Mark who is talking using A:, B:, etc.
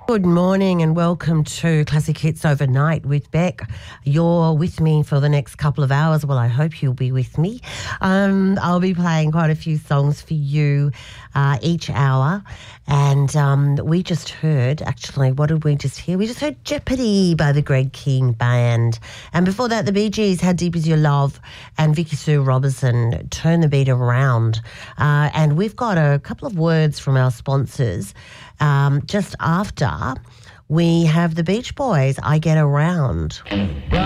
A: Good morning and welcome to Classic Hits Overnight with Beck. You're with me for the next couple of hours. Well, I hope you'll be with me. I'll be playing quite a few songs for you each hour. And we just heard, actually, what did we just hear? We just heard Jeopardy by the Greg King Band. And before that, the Bee Gees, How Deep Is Your Love, and Vicky Sue Robertson, Turn the Beat Around. And we've got a couple of words from our sponsors. Just after we have the Beach Boys, I Get Around.